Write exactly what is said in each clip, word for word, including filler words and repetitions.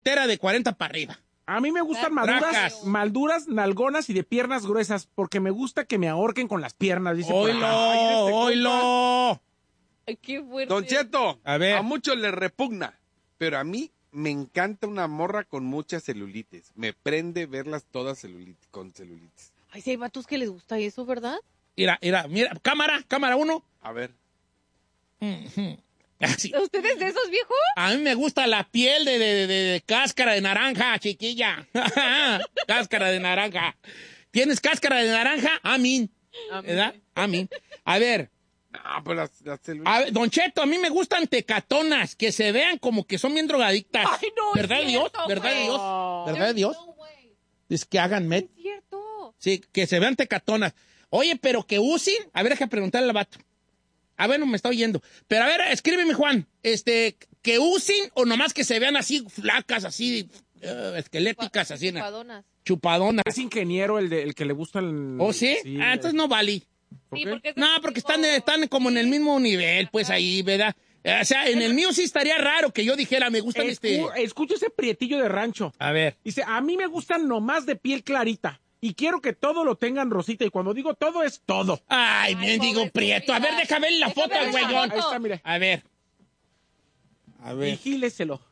Tera de cuarenta para arriba. A mí me gustan Bracas. maduras, malduras, nalgonas y de piernas gruesas, porque me gusta que me ahorquen con las piernas, dice por acá. ¡Oilo! ¡Oilo! Ay, qué fuerte. Don Cheto, A ver. a muchos les repugna, pero a mí me encanta una morra con mucha celulitis. Me prende verlas todas celulitis, con celulitis. Ay, sí hay vatos que les gusta eso, ¿verdad? Mira, mira, mira. Cámara, cámara uno. A ver. Así. ¿Ustedes de esos viejos? A mí me gusta la piel de, de, de, de cáscara de naranja, chiquilla. Cáscara de naranja. ¿Tienes cáscara de naranja? Amín. ¿Verdad? Amín. A ver. No, pues las, las celulitis. A ver, Don Cheto, a mí me gustan tecatonas, que se vean como que son bien drogadictas. Ay, no, ¿Verdad es de Dios? cierto, ¿Verdad de güey. Dios? ¿Verdad de Dios? No, güey. Es que hagan met. Es cierto. Sí, que se vean tecatonas. Oye, pero que usen. A ver, deja preguntarle al vato. Ah, bueno, me está oyendo. Pero a ver, escríbeme, Juan. Este, que usen o nomás que se vean así flacas, así uh, esqueléticas, así. Chupadonas. Chupadonas. Es ingeniero el, de, el que le gusta el... ¿Oh, sí? ah, entonces no vale. ¿Por Sí, qué? porque es No, el porque tipo- están, están como en el mismo nivel, pues ahí, ¿verdad? O sea, en el mío sí estaría raro que yo dijera, me gustan este... Escu- Escucha ese prietillo de rancho. A ver. Dice, a mí me gustan nomás de piel clarita. Y quiero que todo lo tengan rosita. Y cuando digo todo, es todo. Ay, Ay, mendigo pobre prieto. A ver, vida. deja ver la Deja foto, ver la güeyón. Ahí está, mire. A ver. A ver. Vigíleselo.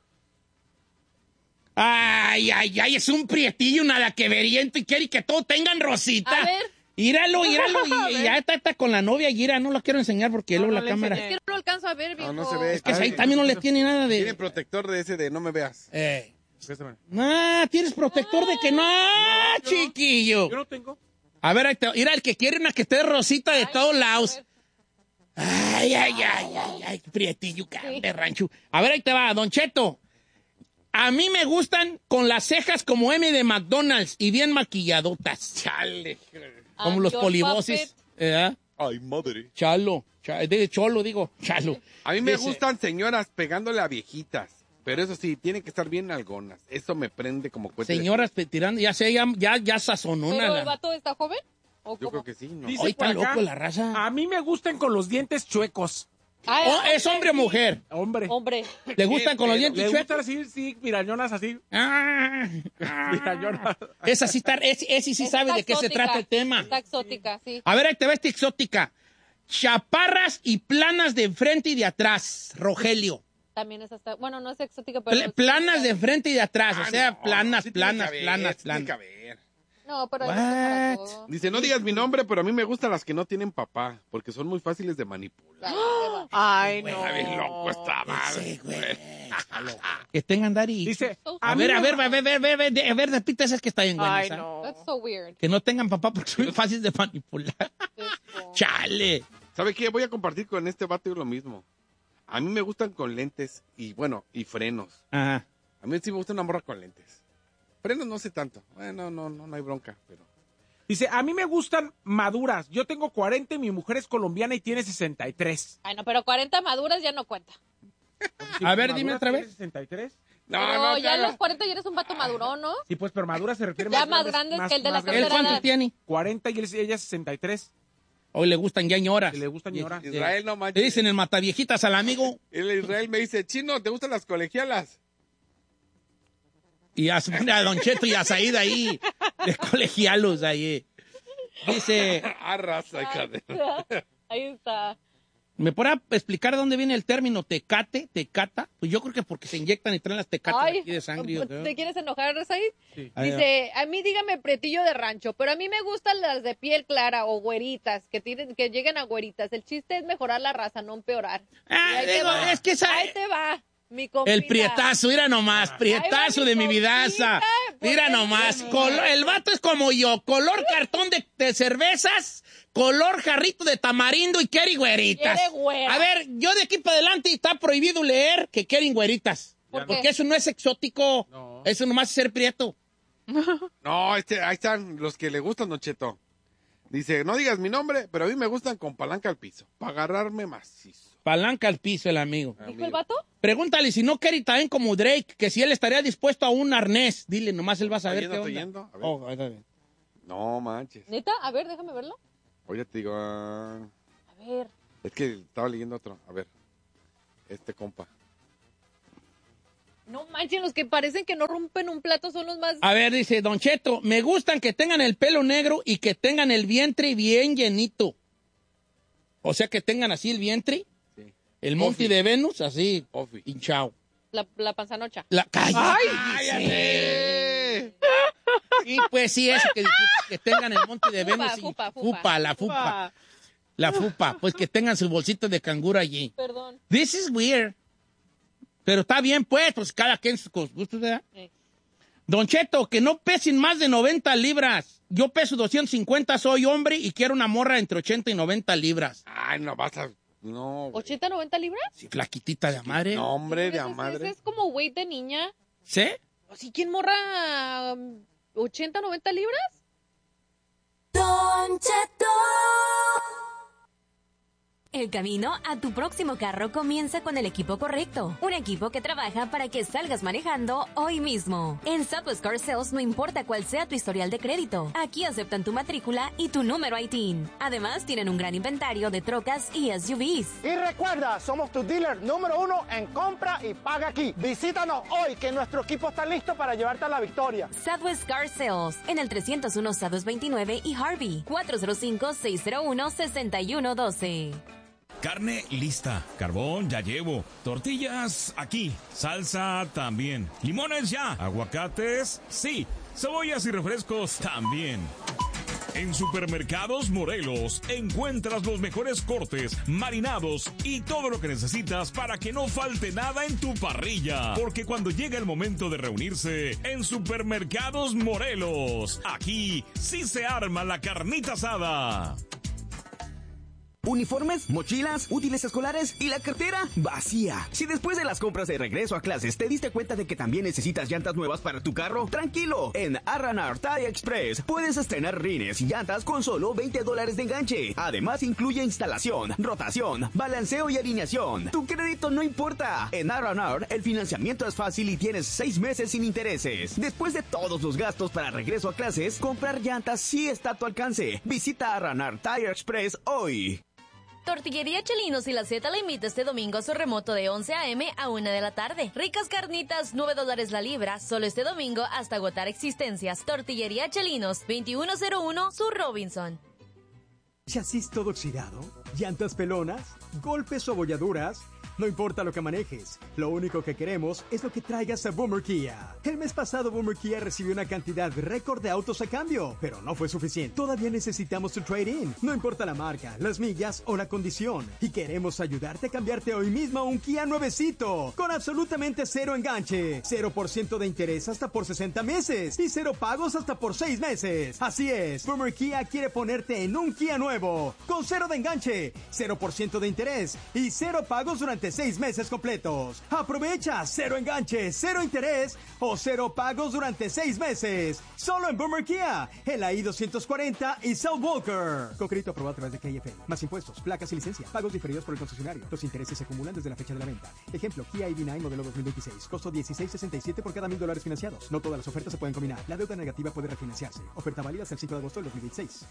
Ay, ay, ay, es un prietillo nada que veriento y quiere que todo tengan rosita. A ver. Íralo, íralo. Y, y ya está, está con la novia, Gira. No la quiero enseñar porque No, luego no la le cámara. enseñé. Es que no lo alcanzo a ver, viejo. No, no se ve. Es que A ahí ver, también no le tiene nada Tiene de... protector de ese de no me veas. Eh. Préstame. Ah, tienes protector de que no, chiquillo. Yo no tengo. A ver, ahí te- mira, el que quiere una que esté rosita de Ay, todos a lados. ver. Ay, ay, ay, ay, ay, prietillo, cara Sí. de rancho. A ver, ahí te va, Don Cheto. A mí me gustan con las cejas como M de McDonald's y bien maquilladotas. Chale. Como I'm los your polivosis. ¿Verdad? Ay, madre. Chalo. Cha- de cholo, digo. Chalo. A mí me Dice, gustan señoras pegándole a viejitas. Pero eso sí, tienen que estar bien algonas. Eso me prende como cohete. Señoras pe- tirando, ya sé, ya, ya, ya sazonona. ¿Pero la- el vato está joven? ¿O Yo cómo? creo que sí, ¿no? Dice Hoy por está acá, loco la raza. A mí me gustan con los dientes chuecos. Ay, Oh, ¿es hombre o mujer? Hombre. Hombre. ¿Le gustan con los pedo? dientes Le chuecos? gustan así, sí, mirañonas así. Ah, ah. Mirañonas. Esa sí está, ese, ese sí sabe Está de qué se exótica. trata el tema. Está exótica, sí. A ver, ahí te va esta exótica. Chaparras y planas de enfrente y de atrás, Rogelio. También es hasta... Bueno, no es exótica, pero... Pl- planas de enfrente y de atrás, o Ah, sea, no, planas, sí tiene planas, que haber, planas, sí tiene que planas. haber. No, pero hay gente para What? todo. Dice, no digas mi nombre, pero a mí me gustan las que no tienen papá, porque son muy fáciles de manipular. Ay, ahí va. Ay, no. Está bien loco estaba. Sí, güey. Que tengan daddy. Dice, A mí ver, a me- ver, a ver, a ver, a ver, a ver, a ver, repite esas que está bien buena. Ay, esa. no. That's so weird. Que no tengan papá porque son muy fáciles de manipular. Esto. Chale. ¿Sabe qué? Voy a compartir con este vato lo mismo. A mí me gustan con lentes y, bueno, y frenos. Ajá. A mí sí me gusta una morra con lentes. Frenos no sé tanto. Bueno, no, no, no hay bronca, pero... Dice, a mí me gustan maduras. Yo tengo cuarenta y mi mujer es colombiana y tiene sesenta y tres. Ay, no, pero cuarenta maduras ya no cuenta. A ver, dime ¿Maduras otra tiene vez. sesenta y tres? No, pero no, ya a no, los cuarenta ya eres un vato madurón, ¿no? Sí, pues, pero madura se refiere Ya más más grandes que el de la más ¿Él tercera cuánto edad. tiene? cuarenta y él- ella sesenta y tres. Hoy le gustan ya ñoras. Y le gustan ñoras. Israel no Le manches. dicen el mataviejitas al amigo El Israel me dice, Chino, ¿te gustan las colegialas? y a, su- a Don Cheto y a Saída ahí, de colegialos ahí. Dice, Arrasa, hija de... Ahí está. ¿me podrá explicar de dónde viene el término tecate, tecata? Pues yo creo que porque se inyectan y traen las tecatas Ay, aquí de sangre. yo creo. ¿te quieres enojar, Said? Sí. Ahí va. Dice, a mí dígame pretillo de rancho, pero a mí me gustan las de piel clara o güeritas, que tienen, que lleguen a güeritas. El chiste es mejorar la raza, no empeorar. Ah, Y ahí te digo, va. es que esa- Ahí te va, mi compita. El prietazo, mira nomás, prietazo Ahí va de mi mi vidaza. compita, Mira pues, nomás, es- colo- el vato es como yo, color cartón de, de cervezas, color jarrito de tamarindo y quiere güeritas. Quiere güera. A ver, yo de aquí para adelante está prohibido leer que quieren güeritas. ¿Por Porque qué? eso no es exótico, No. eso nomás es ser prieto. No, este, ahí están los que le gustan, Don Cheto. Dice, no digas mi nombre, pero a mí me gustan con palanca al piso, para agarrarme macizo. Palanca al piso el amigo. ¿Dijo el vato? Pregúntale si no quiere también como Drake, que si él estaría dispuesto a un arnés. Dile, nomás él va a saber ¿Está qué yendo, onda. está yendo? A ver. Oh, ahí está bien. No manches. ¿Neta? A ver, déjame verlo. Oye, te digo, ah, A ver. es que estaba leyendo otro. A ver, este compa. No manchen, los que parecen que no rompen un plato son los más... A ver, dice Don Cheto, me gustan que tengan el pelo negro y que tengan el vientre bien llenito. O sea, que tengan así el vientre, sí. El Monty de Venus, así, Ofi. Hinchado. La, la panzanocha. La calle. ¡Ay! Sí. Y pues sí, eso que dijiste, que tengan el Monty de Venus. Fupa, fupa, fupa, fupa, la fupa. fupa. La fupa, pues que tengan su bolsito de canguro allí. Perdón. This is weird. Pero está bien, pues, pues cada quien sus gustos, ¿verdad? Sí. Don Cheto, que no pesen más de noventa libras. Yo peso doscientos cincuenta, soy hombre y quiero una morra entre ochenta y noventa libras. Ay, no vas a... No. ¿ochenta, noventa libras? Sí, flaquitita de madre. No, hombre, de ese, madre. Ese es como weight de niña. ¿Sí? ¿Sí? ¿Quién morra um, ochenta, noventa libras? Don Cheto. El camino a tu próximo carro comienza con el equipo correcto. Un equipo que trabaja para que salgas manejando hoy mismo. En Southwest Car Sales no importa cuál sea tu historial de crédito. Aquí aceptan tu matrícula y tu número I T I N. Además, tienen un gran inventario de trocas y S U Vs. Y recuerda, somos tu dealer número uno en compra y paga aquí. Visítanos hoy, que nuestro equipo está listo para llevarte a la victoria. Southwest Car Sales, en el trescientos uno Southwest veintinueve y Harvey, cuatro cero cinco, seis cero uno, seis uno uno dos. Carne lista, carbón ya llevo, tortillas aquí, salsa también, limones ya, aguacates sí, cebollas y refrescos también. En Supermercados Morelos encuentras los mejores cortes, marinados y todo lo que necesitas para que no falte nada en tu parrilla. Porque cuando llega el momento de reunirse en Supermercados Morelos, aquí sí se arma la carnita asada. Uniformes, mochilas, útiles escolares y la cartera vacía. Si después de las compras de regreso a clases te diste cuenta de que también necesitas llantas nuevas para tu carro, tranquilo. En R and R Tire Express puedes estrenar rines y llantas con solo veinte dólares de enganche. Además incluye instalación, rotación, balanceo y alineación. Tu crédito no importa. En R and R el financiamiento es fácil y tienes seis meses sin intereses. Después de todos los gastos para regreso a clases, comprar llantas sí está a tu alcance. Visita R and R Tire Express hoy. Tortillería Chelinos y la Z la invita este domingo a su remoto de once a eme a una de la tarde. Ricas carnitas, nueve dólares la libra, solo este domingo hasta agotar existencias. Tortillería Chelinos, veintiuno cero uno Sur Robinson. ¿Chasis todo oxidado? ¿Llantas pelonas? ¿Golpes o abolladuras? No importa lo que manejes, lo único que queremos es lo que traigas a Boomer Kia. El mes pasado Boomer Kia recibió una cantidad récord de autos a cambio, pero no fue suficiente. Todavía necesitamos tu trade-in. No importa la marca, las millas o la condición. Y queremos ayudarte a cambiarte hoy mismo a un Kia nuevecito, con absolutamente cero enganche, cero por ciento de interés hasta por sesenta meses y cero pagos hasta por seis meses. Así es, Boomer Kia quiere ponerte en un Kia nuevo, con cero de enganche, cero por ciento de interés y cero pagos durante seis meses completos. Aprovecha cero enganche, cero interés o cero pagos durante seis meses. Solo en Boomer Kia, en la I doscientos cuarenta y South Walker. Con crédito aprobado a través de K F N. Más impuestos, placas y licencia. Pagos diferidos por el concesionario. Los intereses se acumulan desde la fecha de la venta. Ejemplo, Kia I V nueve modelo dos mil veintiséis. Costo dieciséis sesenta y siete por cada mil dólares financiados. No todas las ofertas se pueden combinar. La deuda negativa puede refinanciarse. Oferta válida hasta el cinco de agosto del dos mil veintiséis.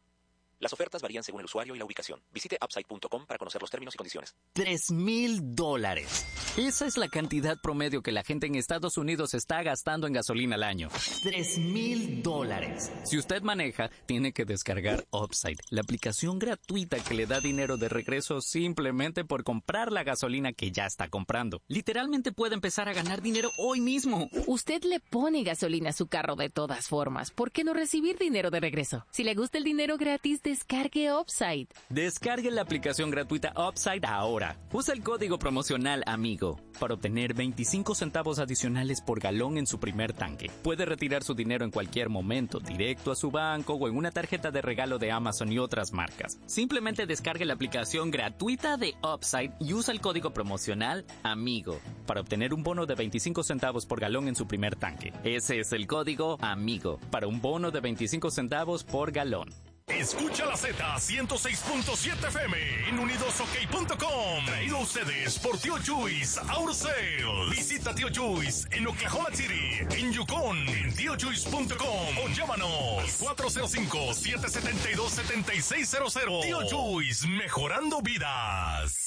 Las ofertas varían según el usuario y la ubicación. Visite upside punto com para conocer los términos y condiciones. Tres mil dólares. Esa es la cantidad promedio que la gente en Estados Unidos está gastando en gasolina al año. Tres mil dólares. Si usted maneja, tiene que descargar Upside, la aplicación gratuita que le da dinero de regreso simplemente por comprar la gasolina que ya está comprando. Literalmente puede empezar a ganar dinero hoy mismo. Usted le pone gasolina a su carro de todas formas. ¿Por qué no recibir dinero de regreso? Si le gusta el dinero gratis, descargue Upside. Descargue la aplicación gratuita Upside ahora. Usa el código promocional AMIGO para obtener veinticinco centavos adicionales por galón en su primer tanque. Puede retirar su dinero en cualquier momento, directo a su banco o en una tarjeta de regalo de Amazon y otras marcas. Simplemente descargue la aplicación gratuita de Upside y usa el código promocional AMIGO para obtener un bono de veinticinco centavos por galón en su primer tanque. Ese es el código AMIGO para un bono de veinticinco centavos por galón. Escucha la Z ciento seis punto siete F M en unidos ok punto com. Traído a ustedes por Tío Chuys Auto Sales. Visita Tío Chuys en Oklahoma City, en Yukon, en tío chuys punto com o llámanos cuatro cero cinco, siete siete dos, siete seis cero cero. Tío Chuys, mejorando vidas.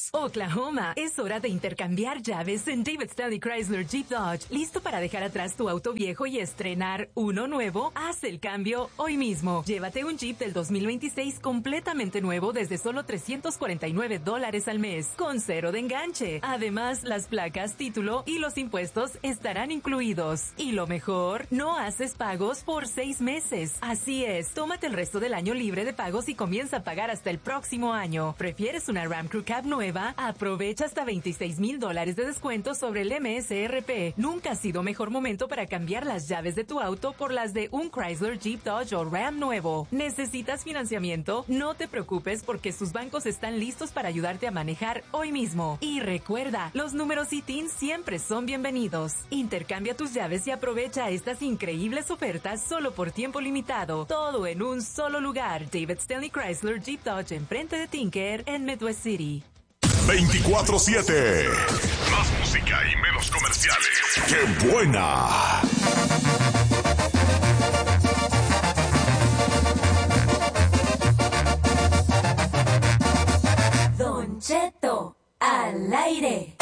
Oklahoma, es hora de intercambiar llaves en David Stanley Chrysler Jeep Dodge. ¿Listo para dejar atrás tu auto viejo y estrenar uno nuevo? Haz el cambio hoy mismo. Llévate un Jeep del dos mil veintiséis completamente nuevo desde solo trescientos cuarenta y nueve dólares al mes, con cero de enganche. Además, las placas, título y los impuestos estarán incluidos. Y lo mejor, no haces pagos por seis meses. Así es, tómate el resto del año libre de pagos y comienza a pagar hasta el próximo año. ¿Prefieres una Ram Crew Cab nueva? Aprovecha hasta veintiséis mil dólares de descuento sobre el M S R P. Nunca ha sido mejor momento para cambiar las llaves de tu auto por las de un Chrysler, Jeep, Dodge o Ram nuevo. ¿Necesitas financiamiento? No te preocupes porque sus bancos están listos para ayudarte a manejar hoy mismo. Y recuerda, los números I T I N siempre son bienvenidos. Intercambia tus llaves y aprovecha estas increíbles ofertas solo por tiempo limitado. Todo en un solo lugar. David Stanley Chrysler Jeep Dodge enfrente de Tinker en Midwest City. veinticuatro siete. Más música y menos comerciales. ¡Qué buena! Don Cheto, al aire.